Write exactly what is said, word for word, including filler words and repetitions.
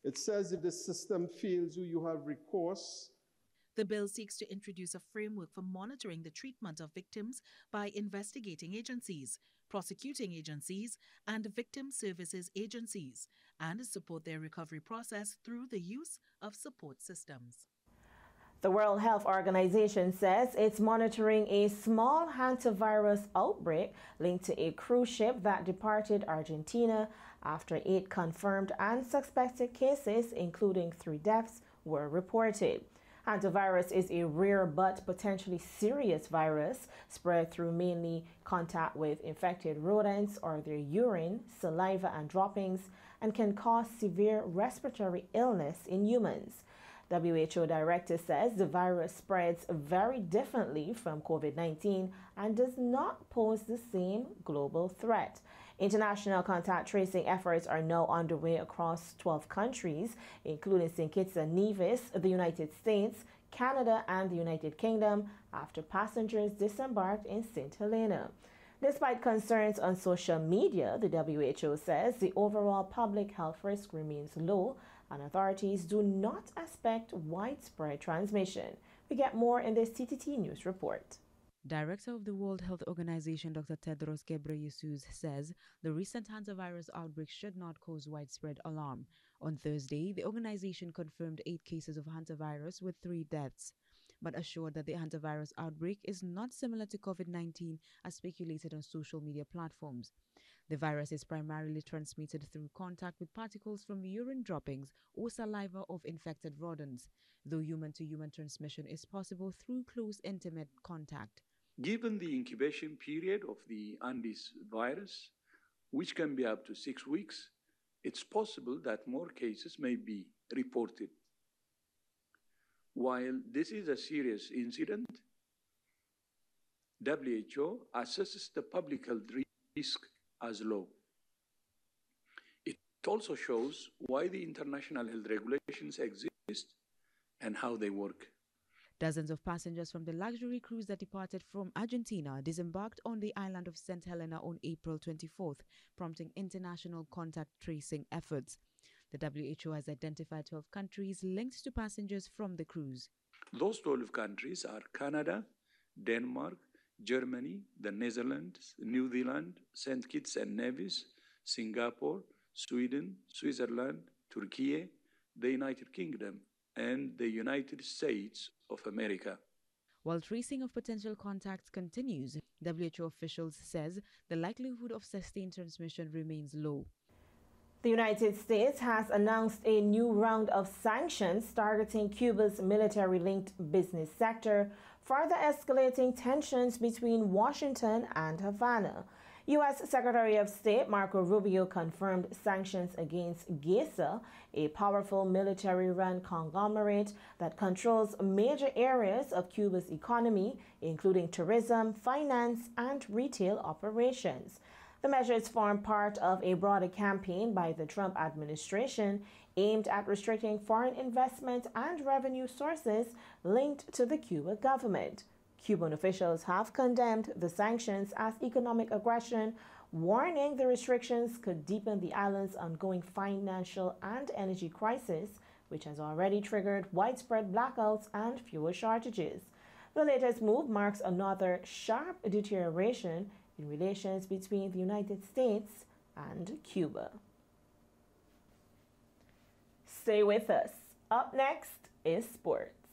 It says if the system fails you, you have recourse. The bill seeks to introduce a framework for monitoring the treatment of victims by investigating agencies, prosecuting agencies, and victim services agencies, and support their recovery process through the use of support systems. The World Health Organization says it's monitoring a small hantavirus outbreak linked to a cruise ship that departed Argentina after eight confirmed and suspected cases, including three deaths, were reported. Hantavirus is a rare but potentially serious virus spread through mainly contact with infected rodents or their urine, saliva, and droppings, and can cause severe respiratory illness in humans. W H O director says the virus spreads very differently from COVID nineteen and does not pose the same global threat. International contact tracing efforts are now underway across twelve countries, including Saint Kitts and Nevis, the United States, Canada, and the United Kingdom, after passengers disembarked in Saint Helena. Despite concerns on social media, the W H O says the overall public health risk remains low and authorities do not expect widespread transmission. We get more in this T T T News report. Director of the World Health Organization, Doctor Tedros Ghebreyesus, says the recent hantavirus outbreak should not cause widespread alarm. On Thursday, the organization confirmed eight cases of hantavirus with three deaths, but assured that the hantavirus outbreak is not similar to COVID nineteen as speculated on social media platforms. The virus is primarily transmitted through contact with particles from urine droppings or saliva of infected rodents, though human-to-human transmission is possible through close, intimate contact. Given the incubation period of the Andes virus, which can be up to six weeks, it's possible that more cases may be reported. While this is a serious incident, W H O assesses the public health risk as low. It also shows why the international health regulations exist and how they work. Dozens of passengers from the luxury cruise that departed from Argentina disembarked on the island of Saint Helena on April twenty-fourth, prompting international contact tracing efforts. The W H O has identified twelve countries linked to passengers from the cruise. Those twelve countries are Canada, Denmark, Germany, the Netherlands, New Zealand, Saint Kitts and Nevis, Singapore, Sweden, Switzerland, Turkey, the United Kingdom, and the United States of America. While tracing of potential contacts continues, W H O officials says the likelihood of sustained transmission remains low. The United States has announced a new round of sanctions targeting Cuba's military-linked business sector, further escalating tensions between Washington and Havana. U S Secretary of State Marco Rubio confirmed sanctions against GESA, a powerful military-run conglomerate that controls major areas of Cuba's economy, including tourism, finance, and retail operations. The measures form part of a broader campaign by the Trump administration aimed at restricting foreign investment and revenue sources linked to the Cuba government. Cuban officials have condemned the sanctions as economic aggression, warning the restrictions could deepen the island's ongoing financial and energy crisis, which has already triggered widespread blackouts and fuel shortages. The latest move marks another sharp deterioration in relations between the United States and Cuba. Stay with us. Up next is sports.